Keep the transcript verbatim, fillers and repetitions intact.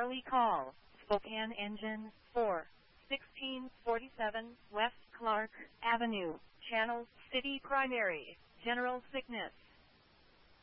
Early call. Spokane Engine four. sixteen forty-seven West Clark Avenue. Channel City Primary. General sickness.